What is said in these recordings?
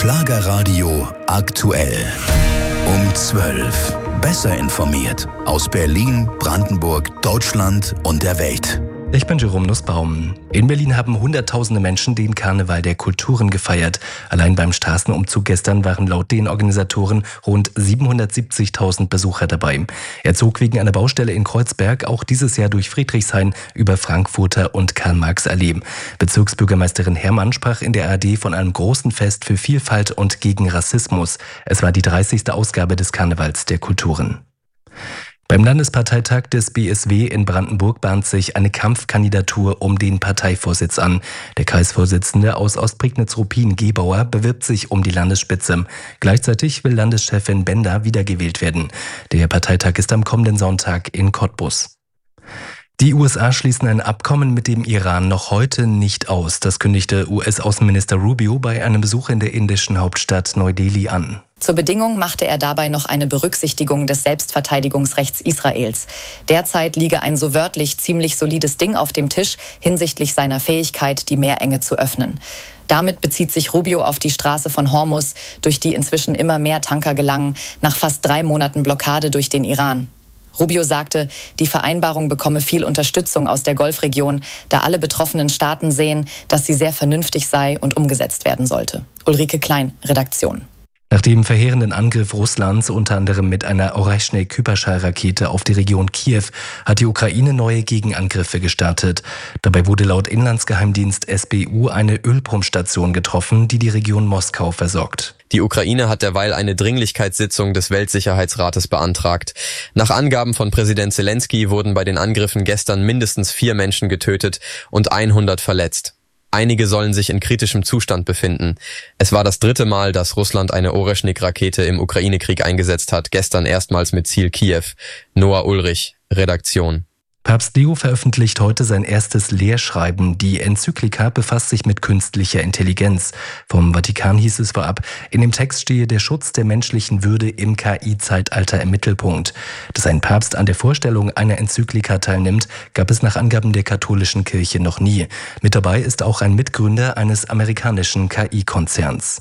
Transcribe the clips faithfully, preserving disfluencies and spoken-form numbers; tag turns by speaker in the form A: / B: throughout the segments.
A: Schlagerradio aktuell. Um zwölf. Besser informiert aus Berlin, Brandenburg, Deutschland und der Welt.
B: Ich bin Jerome Nussbaum. In Berlin haben hunderttausende Menschen den Karneval der Kulturen gefeiert. Allein beim Straßenumzug gestern waren laut den Organisatoren rund siebenhundertsiebzigtausend Besucher dabei. Er zog wegen einer Baustelle in Kreuzberg auch dieses Jahr durch Friedrichshain über Frankfurter und Karl-Marx-Allee. Bezirksbürgermeisterin Herrmann sprach in der A R D von einem großen Fest für Vielfalt und gegen Rassismus. Es war die dreißigste Ausgabe des Karnevals der Kulturen. Beim Landesparteitag des B S W in Brandenburg bahnt sich eine Kampfkandidatur um den Parteivorsitz an. Der Kreisvorsitzende aus Ostprignitz-Ruppin, Gebauer, bewirbt sich um die Landesspitze. Gleichzeitig will Landeschefin Bender wiedergewählt werden. Der Parteitag ist am kommenden Sonntag in Cottbus. Die U S A schließen ein Abkommen mit dem Iran noch heute nicht aus. Das kündigte U S-Außenminister Rubio bei einem Besuch in der indischen Hauptstadt Neu-Delhi an.
C: Zur Bedingung machte er dabei noch eine Berücksichtigung des Selbstverteidigungsrechts Israels. Derzeit liege ein so wörtlich ziemlich solides Ding auf dem Tisch hinsichtlich seiner Fähigkeit, die Meerenge zu öffnen. Damit bezieht sich Rubio auf die Straße von Hormuz, durch die inzwischen immer mehr Tanker gelangen, nach fast drei Monaten Blockade durch den Iran. Rubio sagte, die Vereinbarung bekomme viel Unterstützung aus der Golfregion, da alle betroffenen Staaten sehen, dass sie sehr vernünftig sei und umgesetzt werden sollte. Ulrike Klein, Redaktion.
B: Nach dem verheerenden Angriff Russlands, unter anderem mit einer Oreschnik-Kyberschall-Rakete auf die Region Kiew, hat die Ukraine neue Gegenangriffe gestartet. Dabei wurde laut Inlandsgeheimdienst S B U eine Ölpumpstation getroffen, die die Region Moskau versorgt.
D: Die Ukraine hat derweil eine Dringlichkeitssitzung des Weltsicherheitsrates beantragt. Nach Angaben von Präsident Zelensky wurden bei den Angriffen gestern mindestens vier Menschen getötet und hundert verletzt. Einige sollen sich in kritischem Zustand befinden. Es war das dritte Mal, dass Russland eine Oreschnik-Rakete im Ukraine-Krieg eingesetzt hat, gestern erstmals mit Ziel Kiew. Noah Ulrich, Redaktion.
B: Papst Leo veröffentlicht heute sein erstes Lehrschreiben. Die Enzyklika befasst sich mit künstlicher Intelligenz. Vom Vatikan hieß es vorab, in dem Text stehe der Schutz der menschlichen Würde im K I-Zeitalter im Mittelpunkt. Dass ein Papst an der Vorstellung einer Enzyklika teilnimmt, gab es nach Angaben der katholischen Kirche noch nie. Mit dabei ist auch ein Mitgründer eines amerikanischen K I-Konzerns.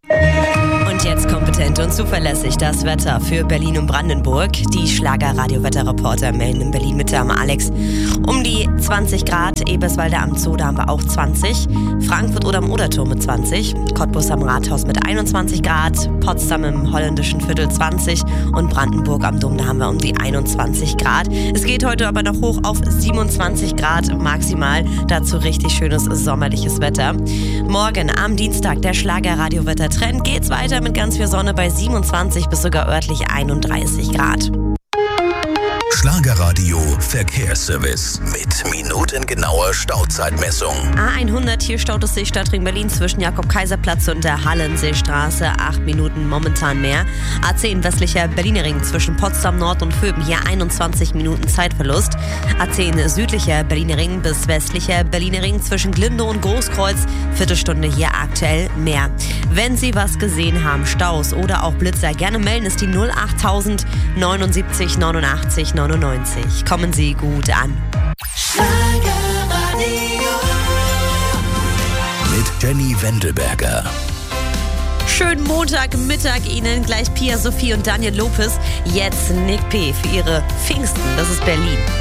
E: Und jetzt kompetent und zuverlässig das Wetter für Berlin und Brandenburg. Die Schlager-Radio-Wetterreporter melden in Berlin-Mitte am Alex um die zwanzig Grad, Eberswalde am Zoo, da haben wir auch zwanzig, Frankfurt oder am Oderturm mit zwanzig, Cottbus am Rathaus mit einundzwanzig Grad, Potsdam im holländischen Viertel zwanzig und Brandenburg am Dom, da haben wir um die einundzwanzig Grad. Es geht heute aber noch hoch auf siebenundzwanzig Grad maximal, dazu richtig schönes sommerliches Wetter. Morgen am Dienstag der Schlager-Radio-Wettertrend geht's weiter mit ganz viel Sonne bei siebenundzwanzig bis sogar örtlich einunddreißig Grad.
A: Schlagerradio Verkehrsservice mit minutengenauer Stauzeitmessung.
E: A hundert, hier staut es sich Stadtring Berlin zwischen Jakob-Kaiser-Platz und der Hallenseestraße. Acht Minuten momentan mehr. A zehn westlicher Berliner Ring zwischen Potsdam Nord und Vöben. Hier einundzwanzig Minuten Zeitverlust. A zehn südlicher Berliner Ring bis westlicher Berliner Ring zwischen Glindow und Großkreuz. Viertelstunde hier aktuell mehr. Wenn Sie was gesehen haben, Staus oder auch Blitzer, gerne melden, ist die null achttausend neunundsiebzig neunundachtzig neunundneunzig. Kommen Sie gut an.
A: Mit Jenny Wendelberger.
E: Schönen Montagmittag Ihnen, gleich Pia, Sophie und Daniel Lopez. Jetzt Nick P. für Ihre Pfingsten, das ist Berlin.